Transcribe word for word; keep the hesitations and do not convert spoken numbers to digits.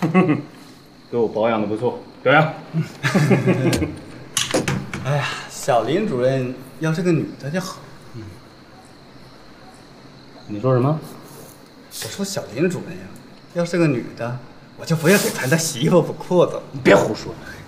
给我保养的不错，表扬。 哎呀，小林主任要是个女的就好。嗯。 你说什么？ 我说小林主任呀，要是个女的，我就不要给他的媳妇补裤子了。 你别胡说。